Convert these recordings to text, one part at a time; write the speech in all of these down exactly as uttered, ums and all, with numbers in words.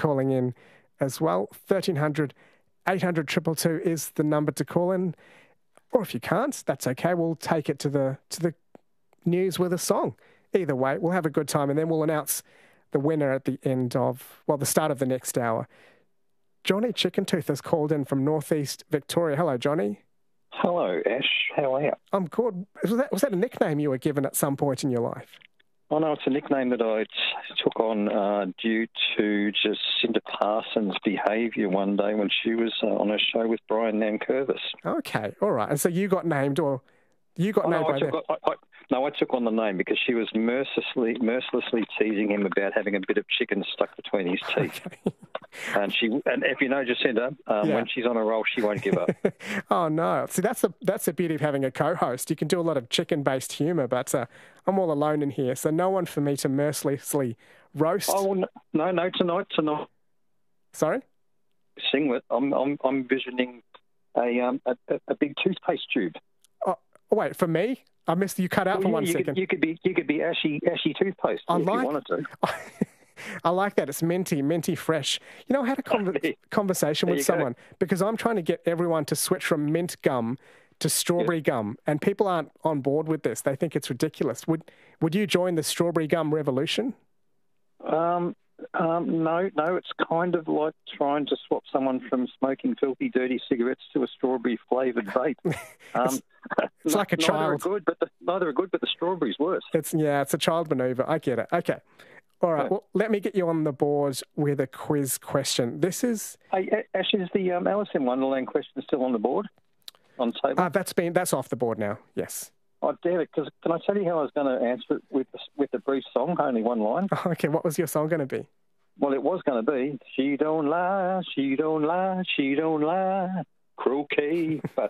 calling in as well. thirteen hundred, eight hundred, two two two is the number to call in. Or if you can't, that's okay. We'll take it to the to the news with a song. Either way, we'll have a good time, and then we'll announce the winner at the end of, well, the start of the next hour. Johnny Chickentooth has called in from northeast Victoria. Hello, Johnny. Hello, Ash. How are you? I'm good. Was that, was that a nickname you were given at some point in your life? Oh, no, it's a nickname that I t- took on uh, due to Jacinta Parsons' behaviour one day when she was uh, on a show with Brian Nankervis. Okay, all right. And so you got named, or you got oh, named no, by I took, them? I, I, no, I took on the name because she was mercilessly, mercilessly teasing him about having a bit of chicken stuck between his teeth. Okay. And she, and if you know Jacinta, um, Yeah. when she's on a roll, she won't give up. Oh, no. See, that's the, that's the beauty of having a co-host. You can do a lot of chicken-based humour, but uh, I'm all alone in here, so no one for me to mercilessly roast. Oh, well, no, no, tonight, tonight. Sorry? Singlet, I'm, I'm, I'm envisioning a, um, a, a big toothpaste tube. Oh, wait, for me? I missed you cut out Well, for yeah, one you second. Could, you could be, you could be ashy, ashy toothpaste I if like, you wanted to. I like that. It's minty, minty fresh. You know, I had a con- conversation There with you go. someone because I'm trying to get everyone to switch from mint gum to strawberry gum, and people aren't on board with this. They think it's ridiculous. Would Would you join the strawberry gum revolution? Um, um, no, no, it's kind of like trying to swap someone from smoking filthy, dirty cigarettes to a strawberry-flavoured vape. Um, It's like a neither child. Are good, but the, neither are good, but the strawberry's worse. It's yeah, it's a child maneuver. I get it. Okay. All right. Yeah. Well, let me get you on the board with a quiz question. This is Hey, A- Ash, is the um, Alice in Wonderland question still on the board, on the table? uh, that's been that's off the board now. Yes. Oh, damn it, because can I tell you how I was going to answer it with the, with the brief song, only one line? Okay. What was your song going to be? Well, it was going to be, she don't lie, she don't lie, she don't lie, croquet, but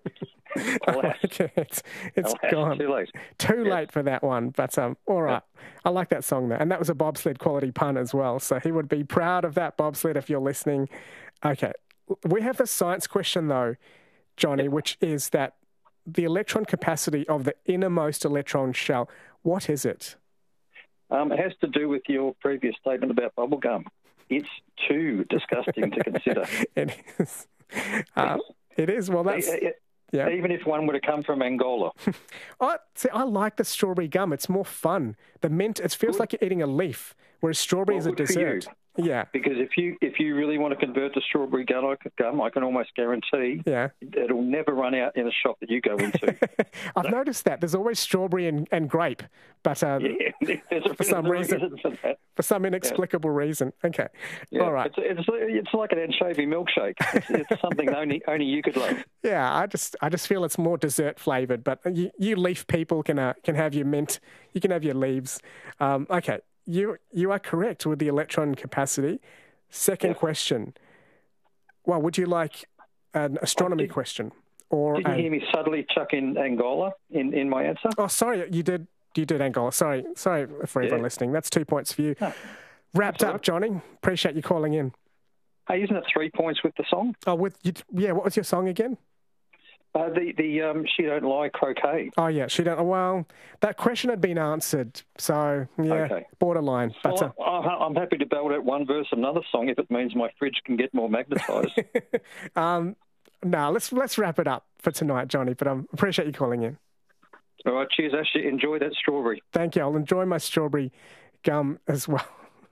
alas, Okay, it's it's alas, gone. too late. Too Yes. late for that one, but um, all right. I like that song though, and that was a bobsled quality pun as well. So he would be proud of that bobsled if you're listening. Okay, we have a science question though, Johnny, which is that the electron capacity of the innermost electron shell. What is it? Um, it has to do with your previous statement about bubblegum. It's too disgusting to consider. It is. Uh, it is. Well, that's E- e- yeah. Even if one were to come from Angola. I see. I like the strawberry gum. It's more fun. The mint. It feels Good. like you're eating a leaf, whereas strawberry Well, is a good for you. dessert. Yeah. Because if you if you really want to convert to strawberry gum, I can, gum, I can almost guarantee Yeah. it'll never run out in a shop that you go into. I've noticed that. There's always strawberry and, and grape, but uh, Yeah, there's a, for some there's a reason, for that. for some inexplicable reason. Okay. Yeah. All right. It's, it's it's like an anchovy milkshake. It's, it's something only only you could love. Yeah, I just I just feel it's more dessert flavored, but you, you leaf people can uh, can have your mint. You can have your leaves. Um, okay. You you are correct with the electron capacity. Second Yeah. question. Well, would you like an astronomy did- question or Did you a, hear me subtly chuck in Angola in, in my answer? Oh, sorry, you did you did Angola. Sorry, sorry for everyone Yeah. listening. That's two points for you. No, Wrapped that's all up, right. Johnny. Appreciate you calling in. Hey, isn't it three points with the song? Oh, with you, yeah. What was your song again? Uh, the the um, She Don't Lie croquet. Oh, yeah. She don't. Well, that question had been answered, so yeah, Okay. borderline. But uh, Well, I- I'm happy to belt out one verse of another song if it means my fridge can get more magnetised. um, no, let's let's wrap it up for tonight, Johnny. But I um, appreciate you calling in. All right, cheers, Ashley. Enjoy that strawberry. Thank you. I'll enjoy my strawberry gum as well.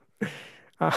Uh,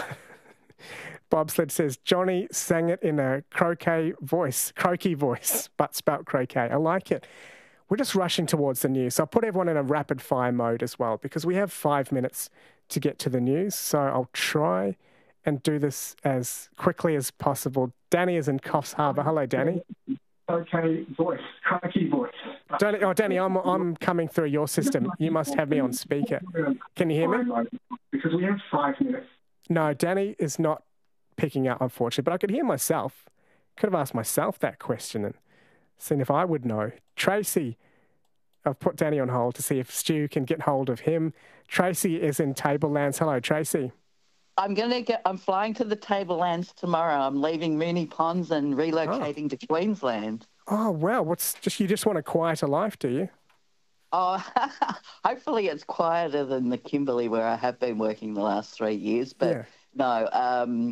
Bobsled says, Johnny sang it in a croquet voice, croaky voice, but spelt croquet. I like it. We're just rushing towards the news. So I'll put everyone in a rapid fire mode as well because we have five minutes to get to the news. So I'll try and do this as quickly as possible. Danny is in Coffs Harbour. Hello, Danny. Okay, voice, croaky voice. Danny, oh, Danny, I'm, I'm coming through your system. You must have me on speaker. Can you hear me? Because we have five minutes. No, Danny is not picking up, unfortunately, but I could hear myself. Could have asked myself that question and seen if I would know. Tracy, I've put Danny on hold to see if Stu can get hold of him. Tracy is in Tablelands. Hello, Tracy. I'm going to get, I'm flying to the Tablelands tomorrow. I'm leaving Moonee Ponds and relocating to Queensland. Oh, wow. What's just, you just want a quieter life, do you? Oh, hopefully it's quieter than the Kimberley where I have been working the last three years. But Yeah. no, um,